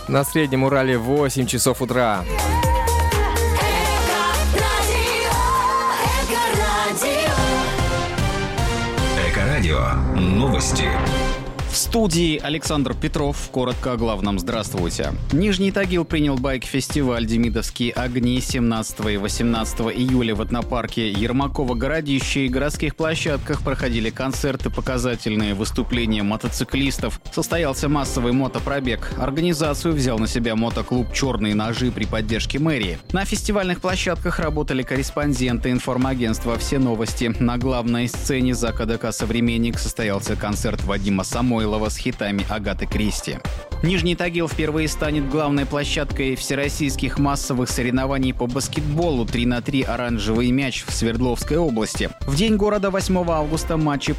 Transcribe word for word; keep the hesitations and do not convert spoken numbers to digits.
На Среднем Урале восемь часов утра. Эко-радио. Новости. В студии Александр Петров. Коротко о главном. Здравствуйте. Нижний Тагил принял байк-фестиваль «Демидовские огни» семнадцатого и восемнадцатого июля в этнопарке Ермакова-Городище и городских площадках проходили концерты, показательные выступления мотоциклистов. Состоялся массовый мотопробег. Организацию взял на себя мотоклуб «Черные ножи» при поддержке мэрии. На фестивальных площадках работали корреспонденты информагентства «Все новости». На главной сцене ЗАК-АДК «Современник» состоялся концерт Вадима Самойлова с хитами Агаты Кристи. Нижний Тагил впервые станет главной площадкой всероссийских массовых соревнований по баскетболу три на три «Оранжевый мяч» в Свердловской области. В день города восьмого августа матчи